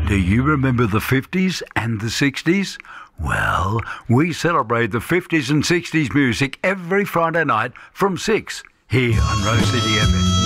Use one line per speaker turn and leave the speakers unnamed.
Do you remember the 50s and the 60s? Well, we celebrate the 50s and 60s music every Friday night from 6 here on Rose City FM.